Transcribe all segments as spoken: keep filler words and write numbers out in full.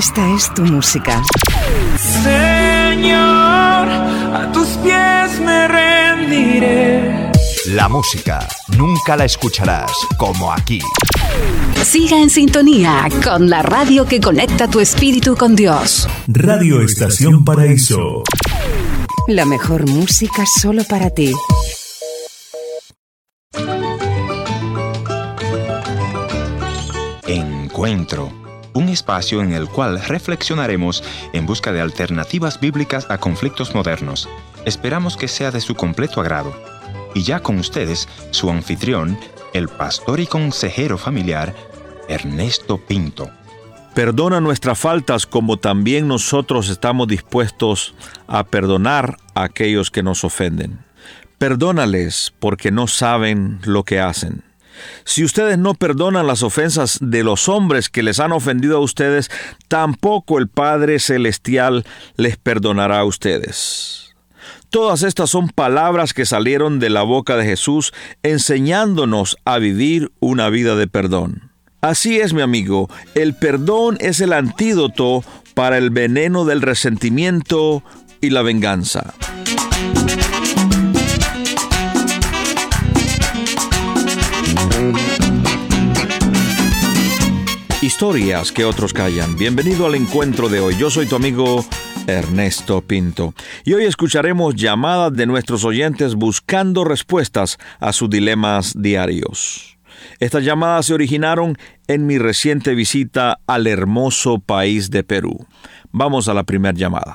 Esta es tu música. Señor, a tus pies me rendiré. La música nunca la escucharás como aquí. Siga en sintonía con la radio que conecta tu espíritu con Dios. Radio Estación Paraíso. La mejor música solo para ti. Encuentro, un espacio en el cual reflexionaremos en busca de alternativas bíblicas a conflictos modernos. Esperamos que sea de su completo agrado. Y ya con ustedes, su anfitrión, el pastor y consejero familiar, Ernesto Pinto. Perdona nuestras faltas como también nosotros estamos dispuestos a perdonar a aquellos que nos ofenden. Perdónales porque no saben lo que hacen. Si ustedes no perdonan las ofensas de los hombres que les han ofendido a ustedes, tampoco el Padre Celestial les perdonará a ustedes. Todas estas son palabras que salieron de la boca de Jesús, enseñándonos a vivir una vida de perdón. Así es, mi amigo, el perdón es el antídoto para el veneno del resentimiento y la venganza. Historias que otros callan. Bienvenido al encuentro de hoy. Yo soy tu amigo Ernesto Pinto. Y hoy escucharemos llamadas de nuestros oyentes buscando respuestas a sus dilemas diarios. Estas llamadas se originaron en mi reciente visita al hermoso país de Perú. Vamos a la primera llamada.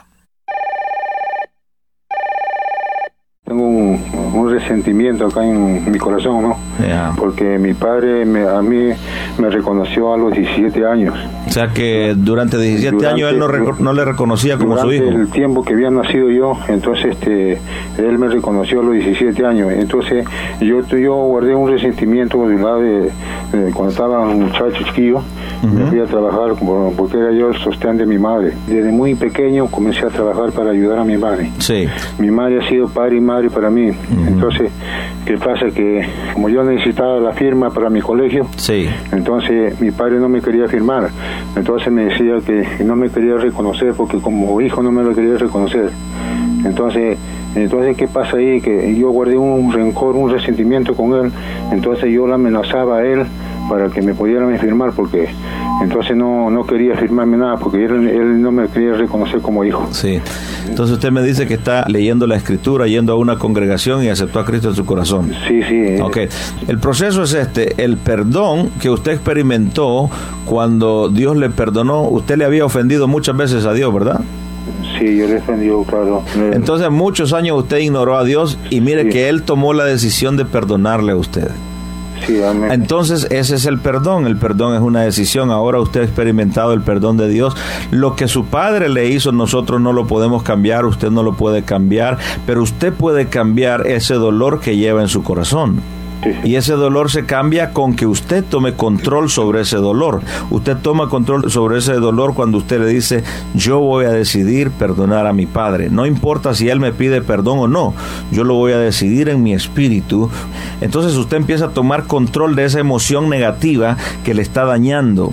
Tengo un, un resentimiento acá en mi corazón, ¿no? Yeah. Porque mi padre me, a mí me reconoció a los diecisiete años. O sea que durante diecisiete durante, años él no, rec- no le reconocía como su hijo. Durante el tiempo que había nacido yo, entonces este, él me reconoció a los diecisiete años. Entonces yo, yo guardé un resentimiento de lado de, de cuando estaba un muchacho chiquillo. Uh-huh. Me fui a trabajar porque era yo el sostén de mi madre. Desde muy pequeño comencé a trabajar para ayudar a mi madre. Sí. Mi madre ha sido padre y madre para mí. Uh-huh. Entonces, ¿qué pasa? Que como yo necesitaba la firma para mi colegio, sí. Entonces mi padre no me quería firmar. Entonces me decía que no me quería reconocer porque como hijo no me lo quería reconocer. Entonces, entonces ¿qué pasa ahí? Que yo guardé un rencor, un resentimiento con él. Entonces yo lo amenazaba a él para que me pudieran firmar porque entonces no, no quería firmarme nada porque él, él no me quería reconocer como hijo. Sí. Entonces usted me dice que está leyendo la Escritura, yendo a una congregación y aceptó a Cristo en su corazón. Sí, sí. Ok. El proceso es este. El perdón que usted experimentó cuando Dios le perdonó, usted le había ofendido muchas veces a Dios, ¿verdad? Sí, yo le ofendí, claro. Entonces muchos años usted ignoró a Dios y mire sí. que Él tomó la decisión de perdonarle a usted. Sí, amén. Entonces ese es el perdón. El perdón es una decisión. Ahora usted ha experimentado el perdón de Dios. Lo que su padre le hizo nosotros no lo podemos cambiar, usted no lo puede cambiar, pero usted puede cambiar ese dolor que lleva en su corazón. Sí, sí. Y ese dolor se cambia con que usted tome control sobre ese dolor. Usted toma control sobre ese dolor cuando usted le dice, yo voy a decidir perdonar a mi padre. No importa si él me pide perdón o no, yo lo voy a decidir en mi espíritu. Entonces usted empieza a tomar control de esa emoción negativa que le está dañando.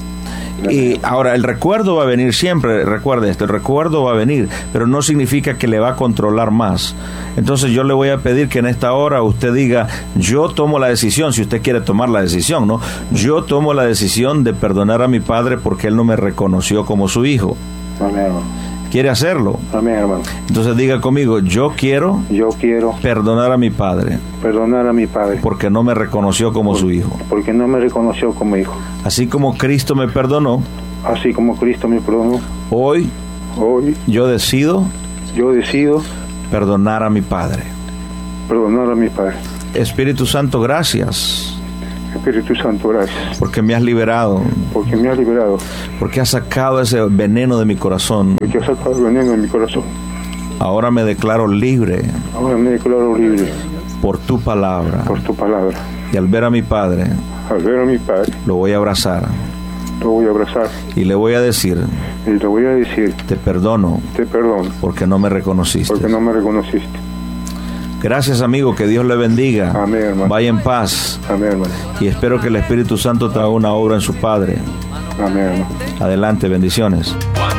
Y ahora el recuerdo va a venir siempre, recuerde esto, el recuerdo va a venir, pero no significa que le va a controlar más. Entonces yo le voy a pedir que en esta hora usted diga, yo tomo la decisión, si usted quiere tomar la decisión, ¿no? Yo tomo la decisión de perdonar a mi padre porque él no me reconoció como su hijo. Amén. ¿Quiere hacerlo? Amén, hermano. Entonces diga conmigo, yo quiero, yo quiero perdonar a mi padre. Perdonar a mi padre. Porque no me reconoció como Por, su hijo. Porque no me reconoció como hijo. Así como Cristo me perdonó. Así como Cristo me perdonó. Hoy, hoy yo decido, yo decido perdonar a mi padre. Perdonar a mi padre. Espíritu Santo, gracias. Espíritu Santo, gracias. Porque me has liberado. Porque me has liberado. Porque has sacado ese veneno de mi corazón. Porque has sacado el veneno de mi corazón. Ahora me declaro libre. Ahora me declaro libre. Por tu palabra. Por tu palabra. Y al ver a mi padre. Al ver a mi padre. Lo voy a abrazar. Lo voy a abrazar. Y le voy a decir. Y le voy a decir. Te perdono. Te perdono. Porque no me reconociste. Porque no me reconociste. Gracias, amigo, que Dios le bendiga. Amén, hermano. Vaya en paz. Amén, hermano. Y espero que el Espíritu Santo te haga una obra en su Padre. Amén, hermano. Adelante, bendiciones.